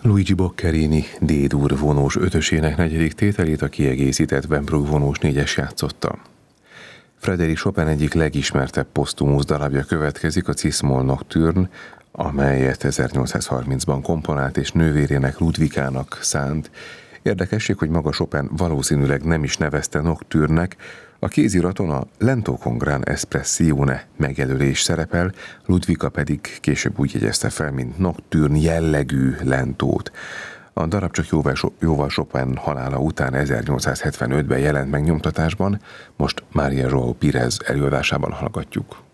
Luigi Boccherini D-dur vonós ötösének negyedik tételét a kiegészített Bembrug vonós négyes játszotta. Frédéric Chopin egyik legismertebb posztumusz darabja következik, a Cis-moll Nocturne, amelyet 1830-ban komponált és nővérének Ludwikának szánt. Érdekesség, hogy maga Chopin valószínűleg nem is nevezte Nocturne-nek, a kéziraton a Lento con gran espressione megjelölés szerepel, Ludwika pedig később úgy jegyezte fel, mint Nocturne jellegű lentót. A darab csak jóval Chopin halála után 1875-ben jelent meg nyomtatásban, most Maria João Pires előadásában hallgatjuk.